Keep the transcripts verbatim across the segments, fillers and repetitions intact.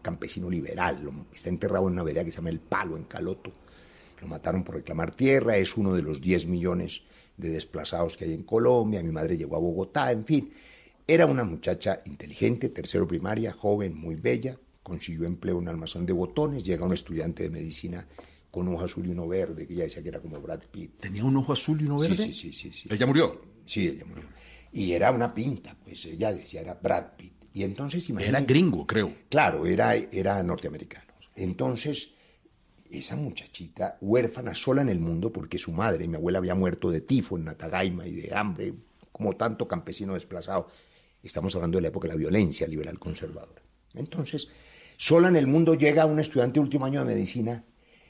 campesino liberal, lo, está enterrado en una vereda que se llama El Palo, en Caloto. Lo mataron por reclamar tierra, es uno de los diez millones de desplazados que hay en Colombia. Mi madre llegó a Bogotá, en fin. Era una muchacha inteligente, tercero primaria, joven, muy bella, consiguió empleo en un almacén de botones, llega un estudiante de medicina con un ojo azul y uno verde, que ella decía que era como Brad Pitt. ¿Tenía un ojo azul y uno verde? Sí, sí, sí. sí, sí. ¿Ella murió? Sí, ella murió. Y era una pinta, pues ella decía, era Brad Pitt. Y entonces, imagínate. Era gringo, creo. Claro, era, era norteamericano. Entonces, esa muchachita, huérfana, sola en el mundo, porque su madre, mi abuela, había muerto de tifo en Natagaima y de hambre, como tanto campesino desplazado. Estamos hablando de la época de la violencia liberal conservadora. Entonces, sola en el mundo llega un estudiante de último año de medicina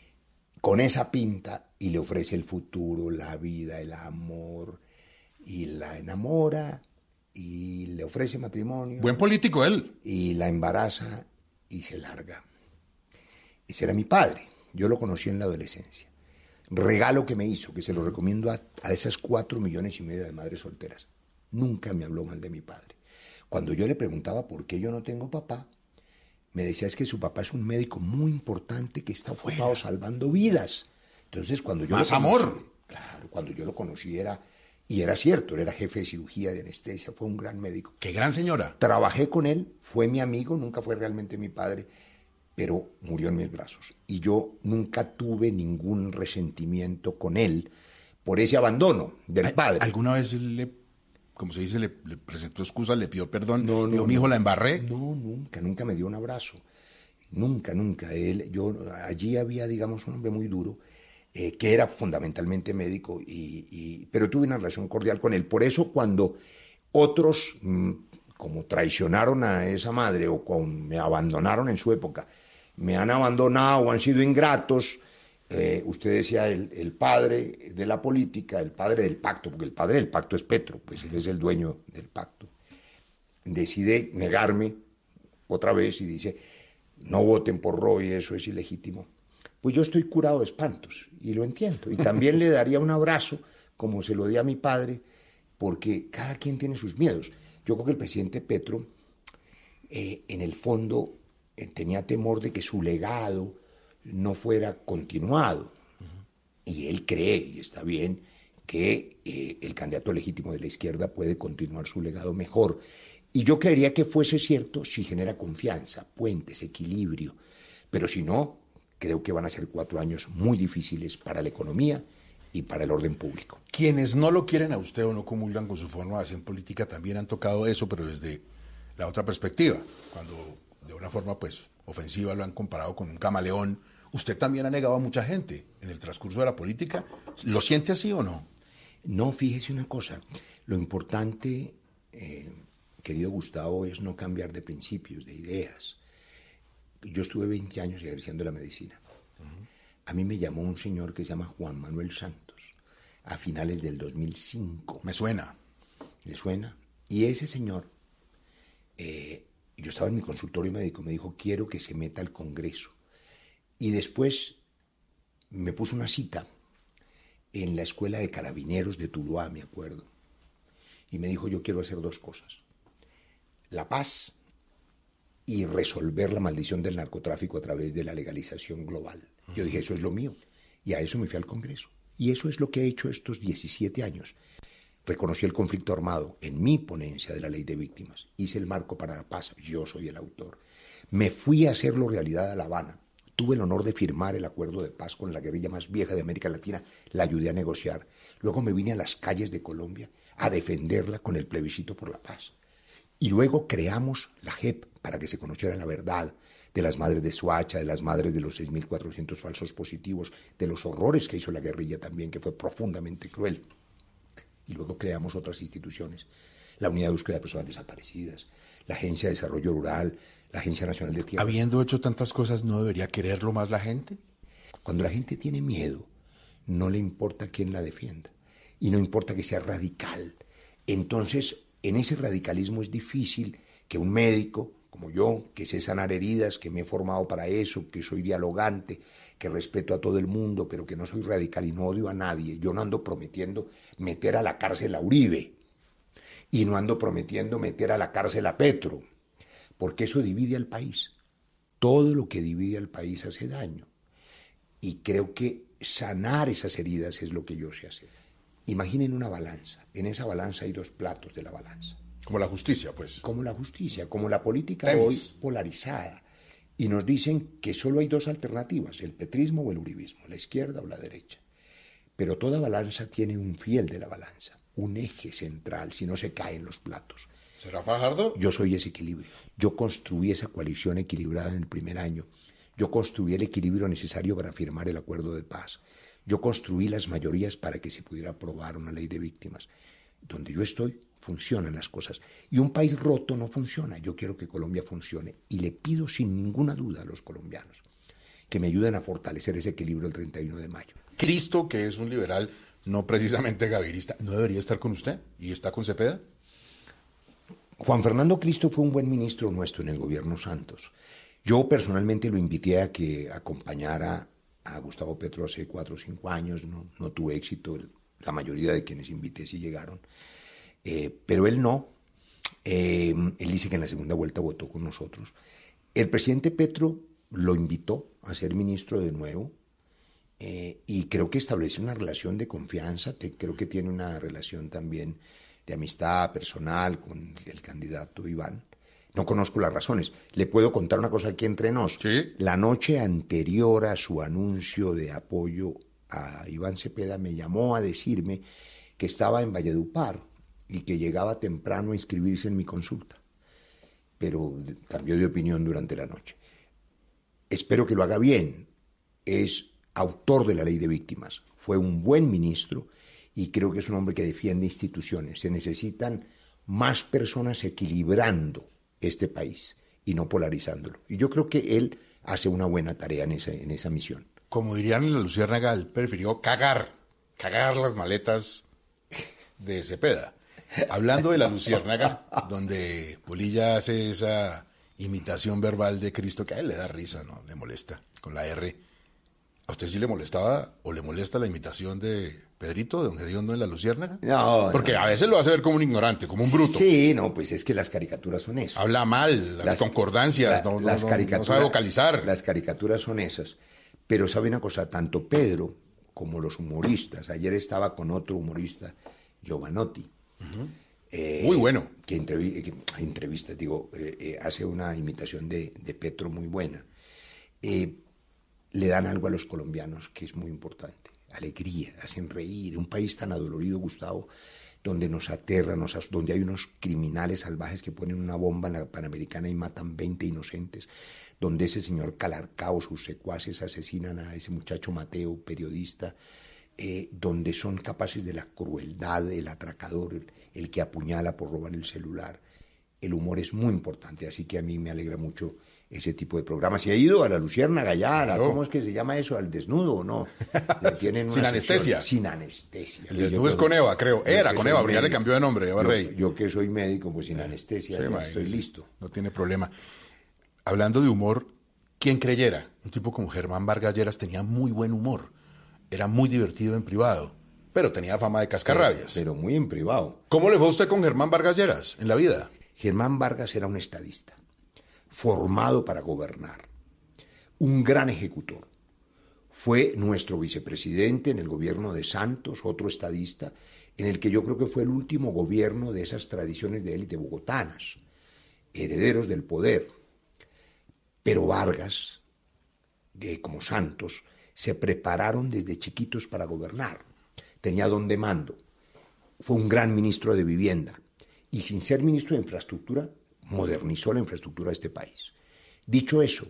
con esa pinta y le ofrece el futuro, la vida, el amor, y la enamora y le ofrece matrimonio. Buen político él. Y la embaraza y se larga. Ese era mi padre. Yo lo conocí en la adolescencia. Regalo que me hizo, que se lo recomiendo a, a esas cuatro millones y medio de madres solteras. Nunca me habló mal de mi padre. Cuando yo le preguntaba por qué yo no tengo papá, me decía es que su papá es un médico muy importante que está ocupado salvando vidas. Entonces, cuando yo Más lo conocí, amor. Claro, cuando yo lo conocí era, y era cierto, él era jefe de cirugía, de anestesia, fue un gran médico. ¡Qué gran señora! Trabajé con él, fue mi amigo, nunca fue realmente mi padre, pero murió en mis brazos. Y yo nunca tuve ningún resentimiento con él por ese abandono del padre. ¿Alguna vez le, como se dice, le, le presentó excusas, le pidió perdón? No, no, dijo, mi hijo, no, la embarré. No, nunca, nunca me dio un abrazo. Nunca, nunca. Él, yo, allí había, digamos, un hombre muy duro, eh, que era fundamentalmente médico, y, y, pero tuve una relación cordial con él. Por eso cuando otros, mmm, como traicionaron a esa madre o con, me abandonaron en su época, me han abandonado o han sido ingratos, eh, usted decía el, el padre de la política, el padre del pacto, porque el padre del pacto es Petro, pues él es el dueño del pacto, decide negarme otra vez y dice, no voten por Roy, eso es ilegítimo. Pues yo estoy curado de espantos y lo entiendo. Y también le daría un abrazo, como se lo di a mi padre, porque cada quien tiene sus miedos. Yo creo que el presidente Petro, eh, en el fondo, eh, tenía temor de que su legado no fuera continuado. Uh-huh. Y él cree, y está bien, que eh, el candidato legítimo de la izquierda puede continuar su legado mejor. Y yo creería que fuese cierto si genera confianza, puentes, equilibrio. Pero si no, creo que van a ser cuatro años muy difíciles para la economía y para el orden público. Quienes no lo quieren a usted o no comulgan con su forma de hacer política también han tocado eso, pero desde la otra perspectiva. Cuando de una forma pues ofensiva lo han comparado con un camaleón, usted también ha negado a mucha gente en el transcurso de la política. ¿Lo siente así o no? No, fíjese una cosa. Lo importante, eh, querido Gustavo, es no cambiar de principios, de ideas. Yo estuve veinte años ejerciendo la medicina. Uh-huh. A mí me llamó un señor que se llama Juan Manuel Santos a finales del dos mil cinco. Me suena. ¿Le suena? Y ese señor, eh, yo estaba en mi consultorio médico, me dijo, quiero que se meta al Congreso. Y después me puso una cita en la Escuela de Carabineros de Tuluá, me acuerdo. Y me dijo, yo quiero hacer dos cosas. La paz y resolver la maldición del narcotráfico a través de la legalización global. Uh-huh. Yo dije, eso es lo mío. Y a eso me fui al Congreso. Y eso es lo que he hecho estos diecisiete años. Reconocí el conflicto armado en mi ponencia de la ley de víctimas. Hice el marco para la paz. Yo soy el autor. Me fui a hacerlo realidad a La Habana. Tuve el honor de firmar el acuerdo de paz con la guerrilla más vieja de América Latina. La ayudé a negociar. Luego me vine a las calles de Colombia a defenderla con el plebiscito por la paz. Y luego creamos la J E P para que se conociera la verdad de las madres de Soacha, de las madres de los seis mil cuatrocientos falsos positivos, de los horrores que hizo la guerrilla también, que fue profundamente cruel. Y luego creamos otras instituciones, la Unidad de Búsqueda de Personas Desaparecidas, la Agencia de Desarrollo Rural, la Agencia Nacional de Tierra. Habiendo hecho tantas cosas, ¿no debería quererlo más la gente? Cuando la gente tiene miedo, no le importa quién la defienda. Y no importa que sea radical. Entonces, en ese radicalismo es difícil que un médico como yo, que sé sanar heridas, que me he formado para eso, que soy dialogante, que respeto a todo el mundo, pero que no soy radical y no odio a nadie. Yo no ando prometiendo meter a la cárcel a Uribe y no ando prometiendo meter a la cárcel a Petro, porque eso divide al país. Todo lo que divide al país hace daño. Y creo que sanar esas heridas es lo que yo sé hacer. Imaginen una balanza. En esa balanza hay dos platos de la balanza. Como la justicia, pues. Como la justicia, como la política Temis. hoy polarizada. Y nos dicen que solo hay dos alternativas, el petrismo o el uribismo, la izquierda o la derecha. Pero toda balanza tiene un fiel de la balanza, un eje central, si no se caen los platos. ¿Será Fajardo? Yo soy ese equilibrio. Yo construí esa coalición equilibrada en el primer año. Yo construí el equilibrio necesario para firmar el acuerdo de paz. Yo construí las mayorías para que se pudiera aprobar una ley de víctimas. Donde yo estoy, funcionan las cosas. Y un país roto no funciona. Yo quiero que Colombia funcione. Y le pido sin ninguna duda a los colombianos que me ayuden a fortalecer ese equilibrio el treinta y uno de mayo. Cristo, que es un liberal no precisamente gavirista, ¿no debería estar con usted? ¿Y está con Cepeda? Juan Fernando Cristo fue un buen ministro nuestro en el gobierno Santos. Yo personalmente lo invité a que acompañara a Gustavo Petro hace cuatro o cinco años. No, no tuve éxito. La mayoría de quienes invité sí llegaron. Eh, pero él no. Eh, él dice que en la segunda vuelta votó con nosotros. El presidente Petro lo invitó a ser ministro de nuevo. Eh, y creo que establece una relación de confianza. Te, creo que tiene una relación también de amistad personal con el candidato Iván. No conozco las razones. Le puedo contar una cosa aquí entre nos. ¿Sí? La noche anterior a su anuncio de apoyo a Iván Cepeda me llamó a decirme que estaba en Valledupar y que llegaba temprano a inscribirse en mi consulta. Pero cambió de opinión durante la noche. Espero que lo haga bien. Es autor de la ley de víctimas. Fue un buen ministro y creo que es un hombre que defiende instituciones. Se necesitan más personas equilibrando este país y no polarizándolo. Y yo creo que él hace una buena tarea en esa, en esa misión. Como dirían en la Luciérnaga, él prefirió cagar, cagar las maletas de Cepeda. Hablando de la Luciérnaga, donde Polilla hace esa imitación verbal de Cristo, que a él le da risa, ¿no? Le molesta, con la R. ¿A usted sí le molestaba o le molesta la imitación de Pedrito, de Don Gediondo en la Luciérnaga? No, Porque no. a veces lo hace ver como un ignorante, como un bruto. Sí, no, pues es que las caricaturas son eso. Habla mal, las, las concordancias, la, no, las no, no sabe vocalizar. Las caricaturas son esas. Pero sabe una cosa, tanto Pedro como los humoristas. Ayer estaba con otro humorista, Giovanotti. Uh-huh. eh, muy bueno. Que, entrevi que entrevista, digo, eh, eh, hace una imitación de, de Petro muy buena. Eh, le dan algo a los colombianos que es muy importante. Alegría, hacen reír. Un país tan adolorido, Gustavo, donde nos aterra, nos as donde hay unos criminales salvajes que ponen una bomba en la Panamericana y matan veinte inocentes, donde ese señor Calarcao, sus secuaces asesinan a ese muchacho Mateo, periodista, eh, donde son capaces de la crueldad, el atracador, el, el que apuñala por robar el celular. El humor es muy importante, así que a mí me alegra mucho ese tipo de programas. ¿Se ha ido a la Luciérnaga ya? Claro. ¿Cómo es que se llama eso? ¿Al desnudo o no? Le tienen una sin anestesia. Sin anestesia. El desnudo es con Eva, creo. Era con Eva, pero ya le cambió de nombre, Eva Rey. Yo, yo que soy médico, pues sin anestesia, sí, ya estoy sí, listo. No tiene problema. Hablando de humor, ¿quién creyera? Un tipo como Germán Vargas Lleras tenía muy buen humor. Era muy divertido en privado, pero tenía fama de cascarrabias. Pero, pero muy en privado. ¿Cómo le fue a usted con Germán Vargas Lleras en la vida? Germán Vargas era un estadista, formado para gobernar, un gran ejecutor. Fue nuestro vicepresidente en el gobierno de Santos, otro estadista, en el que yo creo que fue el último gobierno de esas tradiciones de élite bogotanas, herederos del poder. Pero Vargas, de, como Santos, se prepararon desde chiquitos para gobernar. Tenía don de mando. Fue un gran ministro de vivienda. Y sin ser ministro de infraestructura, modernizó la infraestructura de este país. Dicho eso,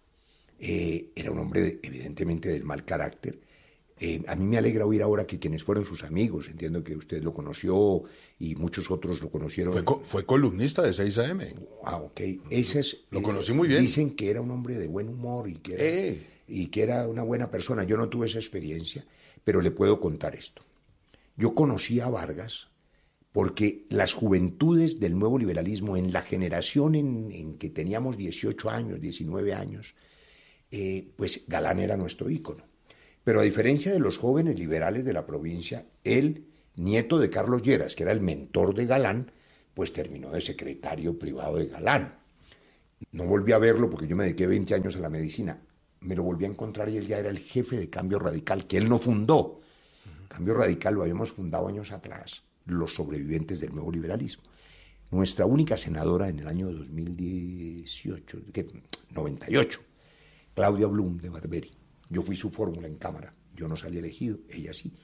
eh, era un hombre de, evidentemente del mal carácter. Eh, a mí me alegra oír ahora que quienes fueron sus amigos, entiendo que usted lo conoció y muchos otros lo conocieron. Fue, co fue columnista de seis A M. Ah, ok. Esas, lo eh, conocí muy bien. Dicen que era un hombre de buen humor y que, era, eh. y que era una buena persona. Yo no tuve esa experiencia, pero le puedo contar esto. Yo conocí a Vargas porque las juventudes del nuevo liberalismo, en la generación en, en que teníamos dieciocho años, diecinueve años, eh, pues Galán era nuestro ícono. Pero a diferencia de los jóvenes liberales de la provincia, él, nieto de Carlos Lleras, que era el mentor de Galán, pues terminó de secretario privado de Galán. No volví a verlo porque yo me dediqué veinte años a la medicina. Me lo volví a encontrar y él ya era el jefe de Cambio Radical, que él no fundó. Cambio Radical lo habíamos fundado años atrás, los sobrevivientes del nuevo liberalismo. Nuestra única senadora en el año dos mil dieciocho, ¿qué? noventa y ocho, Claudia Blum de Barberi. Yo fui su fórmula en Cámara, yo no salí elegido, ella sí.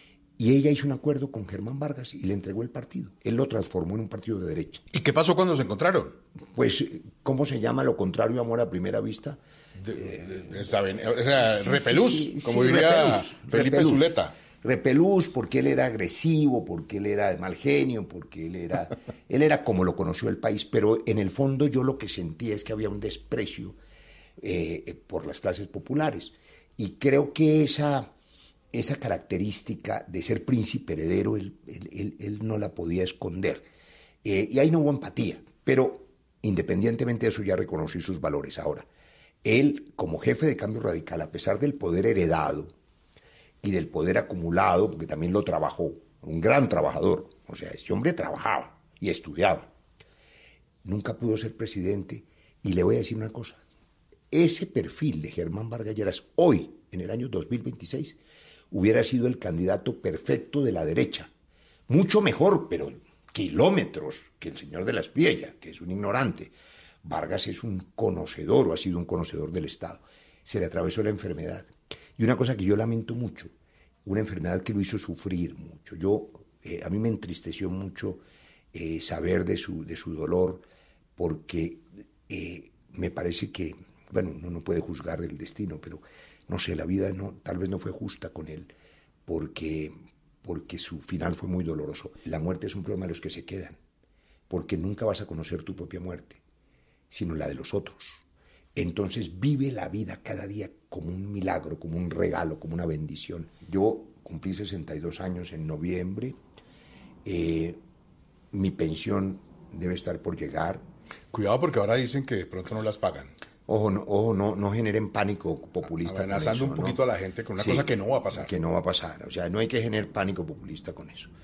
Y ella hizo un acuerdo con Germán Vargas y le entregó el partido. Él lo transformó en un partido de derecha. ¿Y qué pasó cuando se encontraron? Pues, ¿cómo se llama lo contrario a amor a primera vista? De, de, de, ¿saben? O sea, sí, repelús, sí, sí, como sí, diría repelús, Felipe repelús. Zuleta. Repelús porque él era agresivo, porque él era de mal genio, porque él era, él era como lo conoció el país, pero en el fondo yo lo que sentía es que había un desprecio eh, por las clases populares. Y creo que esa, esa característica de ser príncipe heredero, él, él, él, él no la podía esconder. Eh, y ahí no hubo empatía, pero independientemente de eso ya reconocí sus valores. Ahora, él como jefe de Cambio Radical, a pesar del poder heredado, y del poder acumulado, porque también lo trabajó, un gran trabajador, o sea, ese hombre trabajaba y estudiaba, nunca pudo ser presidente, y le voy a decir una cosa, ese perfil de Germán Vargas Lleras hoy, en el año dos mil veintiséis, hubiera sido el candidato perfecto de la derecha, mucho mejor, pero kilómetros, que el señor de la Espriella, que es un ignorante. Vargas es un conocedor, o ha sido un conocedor del Estado, se le atravesó la enfermedad. Y una cosa que yo lamento mucho, una enfermedad que lo hizo sufrir mucho. Yo, eh, a mí me entristeció mucho eh, saber de su, de su dolor, porque eh, me parece que, bueno, uno no puede juzgar el destino, pero no sé, la vida no, tal vez no fue justa con él, porque, porque su final fue muy doloroso. La muerte es un problema de los que se quedan, porque nunca vas a conocer tu propia muerte, sino la de los otros. Entonces vive la vida cada día como un milagro, como un regalo, como una bendición. Yo cumplí sesenta y dos años en noviembre, eh, mi pensión debe estar por llegar. Cuidado porque ahora dicen que de pronto no las pagan. Ojo, no, ojo, no, no generen pánico populista. Amenazando un poquito ¿no? a la gente con una sí, cosa que no va a pasar. Que no va a pasar, o sea, no hay que generar pánico populista con eso.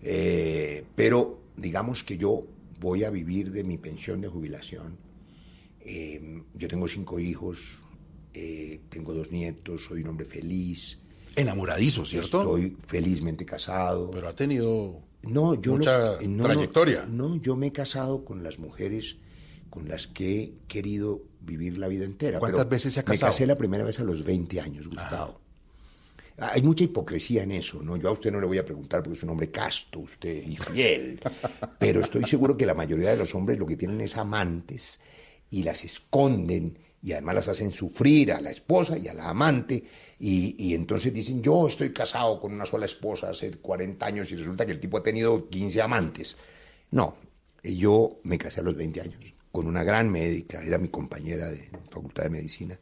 Eh, pero digamos que yo voy a vivir de mi pensión de jubilación. Eh, yo tengo cinco hijos, eh, tengo dos nietos, soy un hombre feliz. Enamoradizo, ¿cierto? Estoy felizmente casado. Pero ha tenido no, yo mucha no, no, trayectoria. No, no, yo me he casado con las mujeres con las que he querido vivir la vida entera. ¿Cuántas pero veces se ha casado? Me casé la primera vez a los veinte años, Gustavo. Ah. Hay mucha hipocresía en eso, ¿no? Yo a usted no le voy a preguntar porque es un hombre casto, usted, y fiel. Pero estoy seguro que la mayoría de los hombres lo que tienen es amantes y las esconden y además las hacen sufrir a la esposa y a la amante y, y entonces dicen, yo estoy casado con una sola esposa hace cuarenta años y resulta que el tipo ha tenido quince amantes. No, yo me casé a los veinte años con una gran médica, era mi compañera de Facultad de Medicina,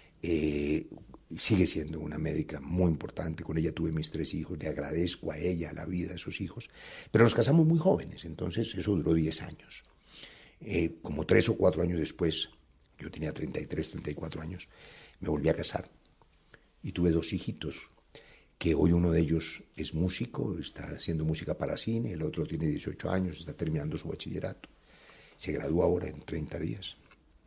eh, sigue siendo una médica muy importante, con ella tuve mis tres hijos, le agradezco a ella, a la vida de esos hijos, pero nos casamos muy jóvenes, entonces eso duró diez años. Eh, como tres o cuatro años después, yo tenía treinta y tres, treinta y cuatro años, me volví a casar y tuve dos hijitos, que hoy uno de ellos es músico, está haciendo música para cine, el otro tiene dieciocho años, está terminando su bachillerato, se gradúa ahora en treinta días.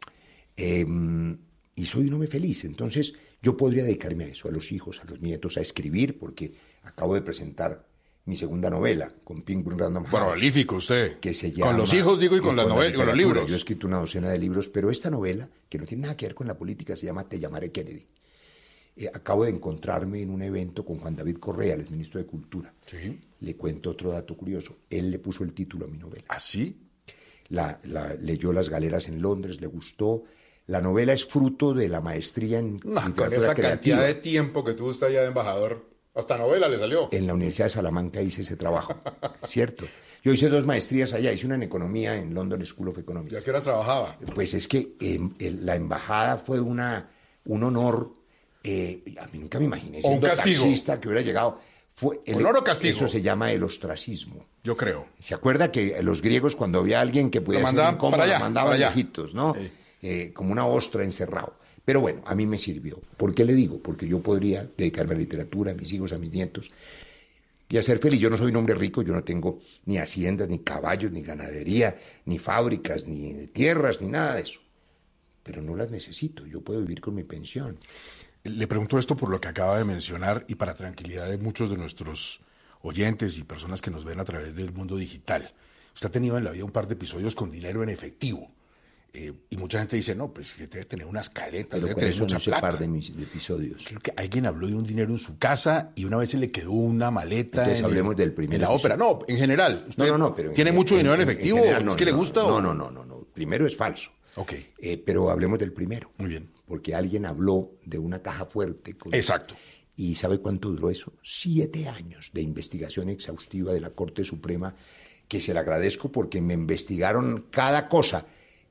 Eh, y soy un hombre feliz, entonces yo podría dedicarme a eso, a los hijos, a los nietos, a escribir, porque acabo de presentar mi segunda novela, con Penguin Random House. Prolífico usted. Que se llama, con los hijos, digo, y con, y las con novelas, la con los libros. Yo he escrito una docena de libros, pero esta novela, que no tiene nada que ver con la política, se llama Te llamaré Kennedy. Eh, acabo de encontrarme en un evento con Juan David Correa, el ministro de Cultura. Sí. Le cuento otro dato curioso. Él le puso el título a mi novela. ¿Ah, sí? La, la, leyó Las Galeras en Londres, le gustó. La novela es fruto de la maestría en no, literatura con esa creativa. Cantidad de tiempo que tuvo usted allá de embajador, hasta novela le salió. En la Universidad de Salamanca hice ese trabajo, ¿cierto? Yo hice dos maestrías allá, hice una en economía en London School of Economics. ¿Y a qué horas trabajaba? Pues es que eh, el, la embajada fue una, un honor, eh, a mí nunca me imaginé siendo un castigo. taxista que hubiera llegado. Fue el, ¿Honor o castigo? Eso se llama el ostracismo. Yo creo. ¿Se acuerda que los griegos cuando había alguien que podía ser incómodo, lo mandaban lejitos, ¿no? Sí. Eh, como una ostra encerrado. Pero bueno, a mí me sirvió. ¿Por qué le digo? Porque yo podría dedicarme a la literatura, a mis hijos, a mis nietos, y a ser feliz. Yo no soy un hombre rico, yo no tengo ni haciendas, ni caballos, ni ganadería, ni fábricas, ni tierras, ni nada de eso. pero no las necesito, yo puedo vivir con mi pensión. Le pregunto esto por lo que acaba de mencionar y para tranquilidad de muchos de nuestros oyentes y personas que nos ven a través del mundo digital. Usted ha tenido en la vida un par de episodios con dinero en efectivo. Eh, y mucha gente dice, no, pues que debe tener unas caletas, debe tener mucha plata. Par de, mis, de episodios. Creo que alguien habló de un dinero en su casa y una vez se le quedó una maleta. Entonces en hablemos el, del primer en la episodio. ópera. No, en general. ¿Usted no, no, no, pero tiene en, mucho en, dinero en, en efectivo? general, no, ¿Es que no, le gusta? No, o? no, no, no, no. Primero es falso. Ok. Eh, pero hablemos del primero. Muy bien. Porque alguien habló de una caja fuerte. Con... Exacto. ¿Y sabe cuánto duró eso? Siete años de investigación exhaustiva de la Corte Suprema, que se le agradezco porque me investigaron cada cosa.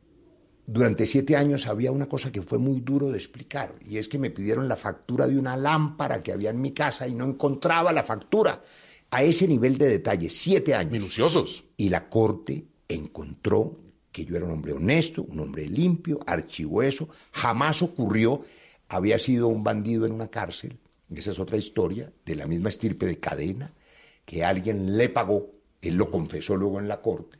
Durante siete años había una cosa que fue muy duro de explicar, y es que me pidieron la factura de una lámpara que había en mi casa y no encontraba la factura. A ese nivel de detalle, siete años. Minuciosos. Y la Corte encontró que yo era un hombre honesto, un hombre limpio, archivó eso, jamás ocurrió, había sido un bandido en una cárcel. Esa es otra historia, de la misma estirpe de Cadena, que alguien le pagó, él lo confesó luego en la corte,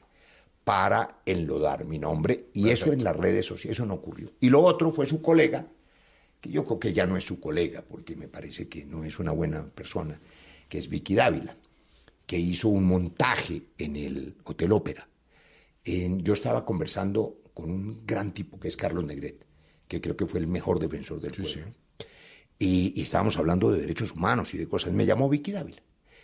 para enlodar mi nombre, y Perfecto. Eso en las redes sociales, eso no ocurrió. Y lo otro fue su colega, que yo creo que ya no es su colega, porque me parece que no es una buena persona, que es Vicky Dávila, que hizo un montaje en el Hotel Ópera. En, yo estaba conversando con un gran tipo, que es Carlos Negret, que creo que fue el mejor defensor del pueblo. Sí, sí. Y, y estábamos hablando de derechos humanos y de cosas. Me llamó Vicky Dávila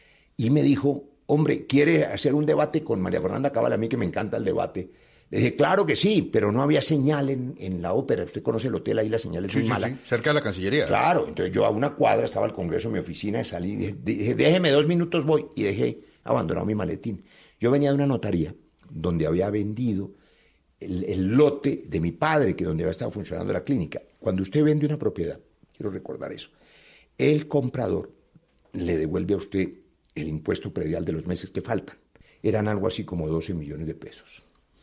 y me dijo, hombre, ¿quiere hacer un debate con María Fernanda Cabal? A mí que me encanta el debate. Le dije, claro que sí, pero no había señal en, en la ópera. Usted conoce el hotel, ahí la señal es sí, muy sí, mala. Sí, cerca de la Cancillería. Claro, entonces yo a una cuadra estaba el Congreso, mi oficina, y salí, dije, dije, déjeme dos minutos, voy, y dejé abandonado mi maletín. Yo venía de una notaría donde había vendido el, el lote de mi padre, que donde había estado funcionando la clínica. Cuando usted vende una propiedad, quiero recordar eso, el comprador le devuelve a usted el impuesto predial de los meses que faltan. Eran algo así como doce millones de pesos.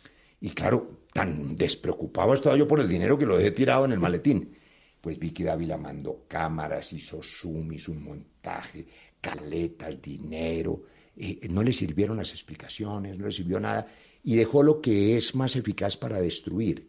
Y claro, tan despreocupado estaba yo por el dinero que lo dejé tirado en el maletín. Pues Vicky Dávila mandó cámaras, hizo zoom, hizo un montaje, caletas, dinero. Eh, no le sirvieron las explicaciones, no le sirvió nada. Y dejó lo que es más eficaz para destruir.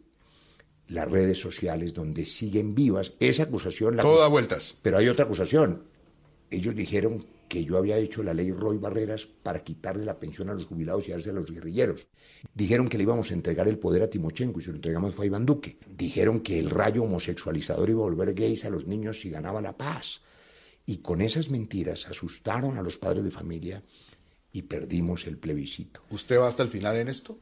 Las redes sociales donde siguen vivas. Esa acusación... La Todo da vueltas. Pero hay otra acusación. Ellos dijeron que yo había hecho la ley Roy Barreras para quitarle la pensión a los jubilados y dársela a los guerrilleros. Dijeron que le íbamos a entregar el poder a Timochenko y se lo entregamos fue a Iván Duque. Dijeron que el rayo homosexualizador iba a volver gays a los niños si ganaba la paz. Y con esas mentiras asustaron a los padres de familia y perdimos el plebiscito. ¿Usted va hasta el final en esto?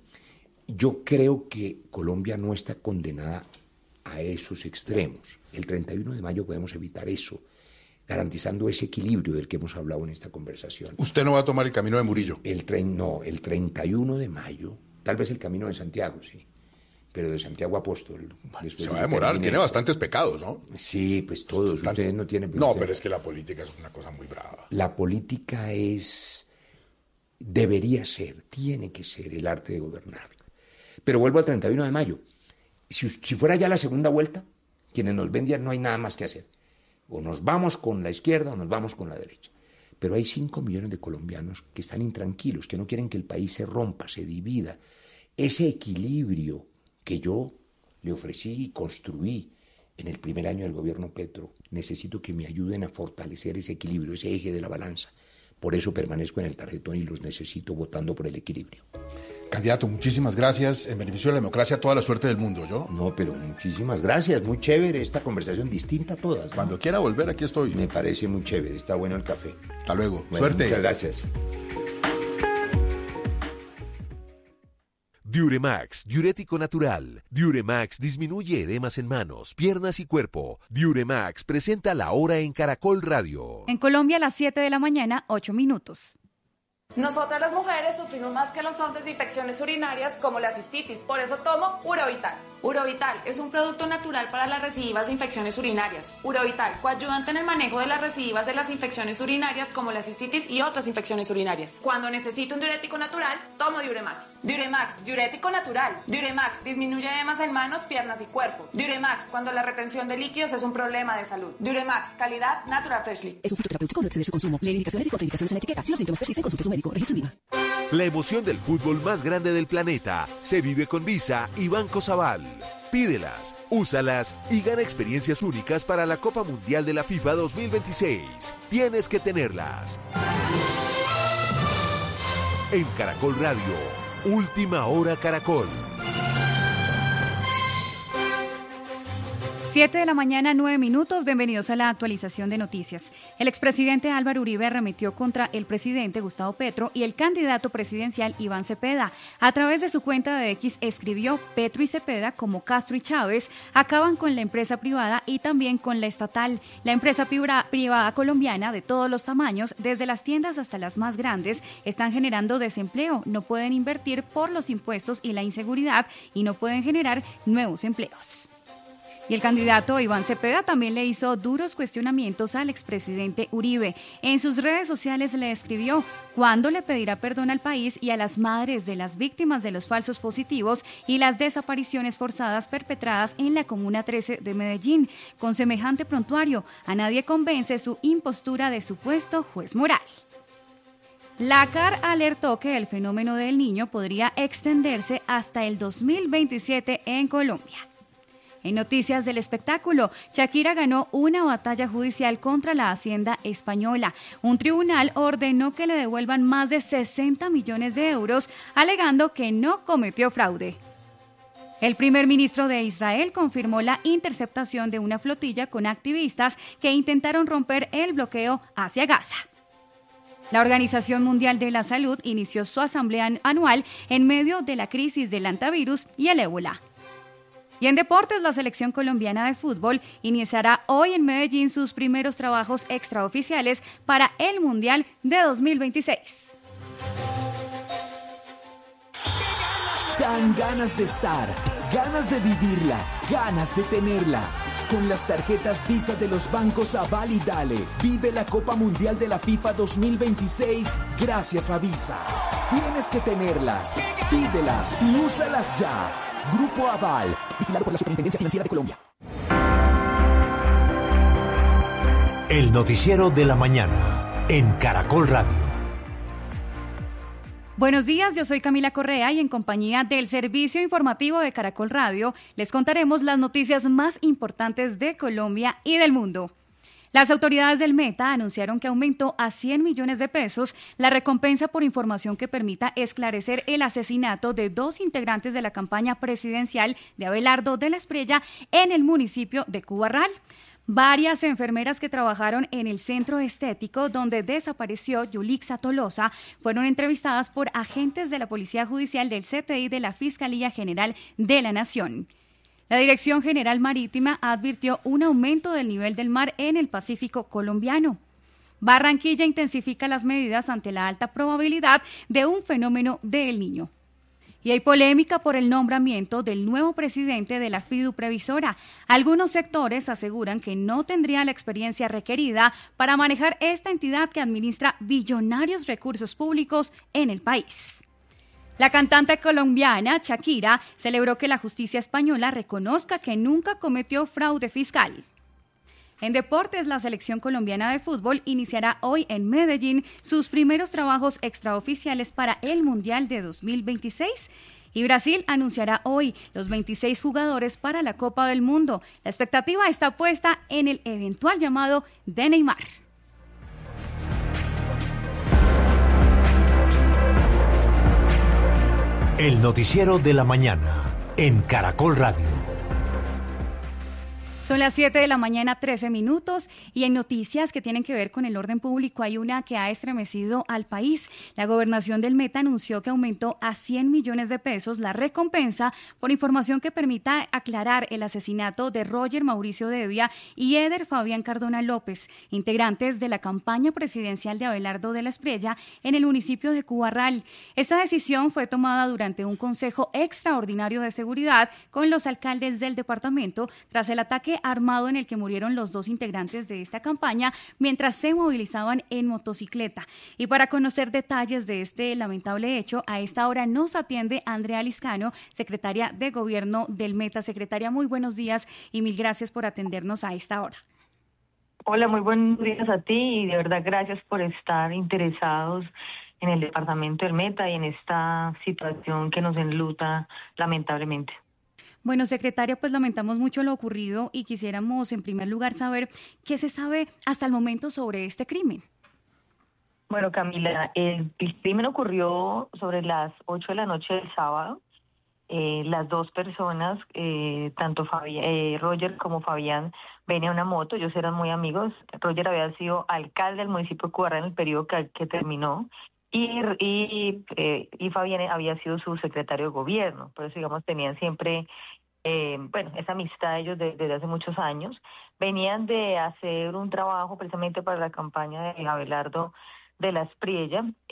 Yo creo que Colombia no está condenada a esos extremos. El treinta y uno de mayo podemos evitar eso, garantizando ese equilibrio del que hemos hablado en esta conversación. ¿Usted no va a tomar el camino de Murillo? El tren, no, el treinta y uno de mayo, tal vez el camino de Santiago, sí, pero de Santiago Apóstol. Se va a demorar, tiene esto. bastantes pecados, ¿no? Sí, pues todos, Tan... ustedes no tienen... No, pero es que la política es una cosa muy brava. La política es, debería ser, tiene que ser el arte de gobernar. Pero vuelvo al treinta y uno de mayo. Si, si fuera ya la segunda vuelta, quienes nos vendían no hay nada más que hacer. O nos vamos con la izquierda o nos vamos con la derecha. Pero hay cinco millones de colombianos que están intranquilos, que no quieren que el país se rompa, se divida. Ese equilibrio que yo le ofrecí y construí en el primer año del gobierno Petro, necesito que me ayuden a fortalecer ese equilibrio, ese eje de la balanza. Por eso permanezco en el tarjetón y los necesito votando por el equilibrio. Candidato, muchísimas gracias. En beneficio de la democracia, toda la suerte del mundo, ¿yo? No, pero muchísimas gracias. Muy chévere esta conversación, distinta a todas, ¿no? Cuando quiera volver, aquí estoy. Me parece muy chévere. Está bueno el café. Hasta luego. Bueno, suerte. Muchas gracias. Diuremax, diurético natural. Diuremax disminuye edemas en manos, piernas y cuerpo. Diuremax presenta La Hora en Caracol Radio. En Colombia a las siete de la mañana, ocho minutos. Nosotras las mujeres sufrimos más que los hombres de infecciones urinarias como la cistitis, por eso tomo Urovital. Urovital es un producto natural para las recidivas de infecciones urinarias. Urovital, coayudante en el manejo de las recidivas de las infecciones urinarias como la cistitis y otras infecciones urinarias. Cuando necesito un diurético natural, tomo Diuremax. Diuremax, diurético natural. Diuremax disminuye edemas en manos, piernas y cuerpo. Diuremax, cuando la retención de líquidos es un problema de salud. Diuremax, calidad Natural Freshly. Es un fitoterapéutico, no exceder su consumo. Lee indicaciones y contraindicaciones en la etiqueta. Si los síntomas persisten, consulte a su médico. Registro IVA. La emoción del fútbol más grande del planeta se vive con Visa y Banco Sabal. Pídelas, úsalas y gana experiencias únicas para la Copa Mundial de la FIFA dos mil veintiséis. Tienes que tenerlas. En Caracol Radio, Última Hora Caracol. siete de la mañana, nueve minutos. Bienvenidos a la actualización de noticias. El expresidente Álvaro Uribe arremetió contra el presidente Gustavo Petro y el candidato presidencial Iván Cepeda. A través de su cuenta de X escribió: Petro y Cepeda, como Castro y Chávez, acaban con la empresa privada y también con la estatal. La empresa privada colombiana de todos los tamaños, desde las tiendas hasta las más grandes, están generando desempleo. No pueden invertir por los impuestos y la inseguridad y no pueden generar nuevos empleos. Y el candidato Iván Cepeda también le hizo duros cuestionamientos al expresidente Uribe. En sus redes sociales le escribió: ¿cuándo le pedirá perdón al país y a las madres de las víctimas de los falsos positivos y las desapariciones forzadas perpetradas en la Comuna trece de Medellín? Con semejante prontuario, a nadie convence su impostura de supuesto juez moral. La C A R alertó que el fenómeno del Niño podría extenderse hasta el dos mil veintisiete en Colombia. En noticias del espectáculo, Shakira ganó una batalla judicial contra la Hacienda española. Un tribunal ordenó que le devuelvan más de sesenta millones de euros, alegando que no cometió fraude. El primer ministro de Israel confirmó la interceptación de una flotilla con activistas que intentaron romper el bloqueo hacia Gaza. La Organización Mundial de la Salud inició su asamblea anual en medio de la crisis del hantavirus y el ébola. Y en deportes, la selección colombiana de fútbol iniciará hoy en Medellín sus primeros trabajos extraoficiales para el Mundial de dos mil veintiséis. Dan ganas de estar, ganas de vivirla, ganas de tenerla. Con las tarjetas Visa de los bancos Aval y Dale, vive la Copa Mundial de la FIFA dos mil veintiséis gracias a Visa. Tienes que tenerlas, pídelas y úsalas ya. Grupo Aval, vigilado por la Superintendencia Financiera de Colombia. El noticiero de la mañana en Caracol Radio. Buenos días, yo soy Camila Correa y en compañía del Servicio Informativo de Caracol Radio les contaremos las noticias más importantes de Colombia y del mundo. Las autoridades del Meta anunciaron que aumentó a cien millones de pesos la recompensa por información que permita esclarecer el asesinato de dos integrantes de la campaña presidencial de Abelardo de la Espriella en el municipio de Cubarral. Varias enfermeras que trabajaron en el centro estético donde desapareció Yulixa Tolosa fueron entrevistadas por agentes de la Policía Judicial del C T I de la Fiscalía General de la Nación. La Dirección General Marítima advirtió un aumento del nivel del mar en el Pacífico colombiano. Barranquilla intensifica las medidas ante la alta probabilidad de un fenómeno de El Niño. Y hay polémica por el nombramiento del nuevo presidente de la FIDU Previsora. Algunos sectores aseguran que no tendría la experiencia requerida para manejar esta entidad que administra billonarios recursos públicos en el país. La cantante colombiana Shakira celebró que la justicia española reconozca que nunca cometió fraude fiscal. En deportes, la selección colombiana de fútbol iniciará hoy en Medellín sus primeros trabajos extraoficiales para el Mundial de dos mil veintiséis. Y Brasil anunciará hoy los veintiséis jugadores para la Copa del Mundo. La expectativa está puesta en el eventual llamado de Neymar. El noticiero de la mañana en Caracol Radio. Son las siete de la mañana, trece minutos, y en noticias que tienen que ver con el orden público hay una que ha estremecido al país. La gobernación del Meta anunció que aumentó a cien millones de pesos la recompensa por información que permita aclarar el asesinato de Roger Mauricio Devia y Eder Fabián Cardona López, integrantes de la campaña presidencial de Abelardo de la Espriella en el municipio de Cubarral. Esta decisión fue tomada durante un consejo extraordinario de seguridad con los alcaldes del departamento tras el ataque armado en el que murieron los dos integrantes de esta campaña mientras se movilizaban en motocicleta. Y para conocer detalles de este lamentable hecho, a esta hora nos atiende Andrea Liscano, secretaria de Gobierno del Meta. Secretaria, muy buenos días y mil gracias por atendernos a esta hora. Hola, muy buenos días a ti y de verdad gracias por estar interesados en el departamento del Meta y en esta situación que nos enluta lamentablemente. Bueno, secretaria, pues lamentamos mucho lo ocurrido y quisiéramos en primer lugar saber qué se sabe hasta el momento sobre este crimen. Bueno, Camila, el, el crimen ocurrió sobre las ocho de la noche del sábado. Eh, las dos personas, eh, tanto Fabi, eh, Roger como Fabián, venían en una moto, ellos eran muy amigos. Roger había sido alcalde del municipio de Cubarra en el periodo que, que terminó, y, y, eh, y Fabián había sido su secretario de gobierno. Por eso, digamos, tenían siempre, eh, bueno, esa amistad ellos de, desde hace muchos años. Venían de hacer un trabajo precisamente para la campaña de Abelardo de la Espriella.